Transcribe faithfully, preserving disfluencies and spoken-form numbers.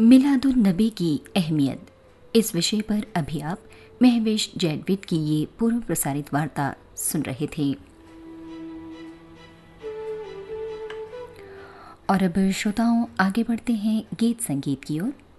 मिलादुन नबी की अहमियत, इस विषय पर अभी आप महवेश जैदविद की ये पूर्व प्रसारित वार्ता सुन रहे थे। और अब श्रोताओं आगे बढ़ते हैं गीत संगीत की ओर।